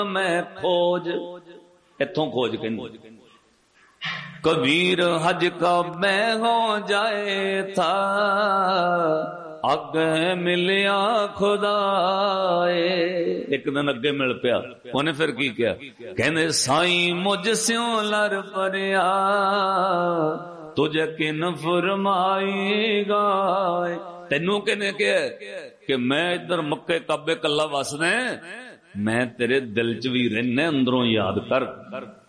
मैं खोज, इथों खोज कहंदे कबीर हज का मैं हो जाए था, अगे मिलिया खुदाए। एक दिन अगे मिल पिया, उन्हें फिर की किया, कहंदे साई मुझ स्यों लर परिया, तुझे किन फरमाएगा। तेनू किने कहा कि मैं इधर मक्के काबे कला वसना, मैं तेरे दिल च भी रहना, अंदरों याद कर।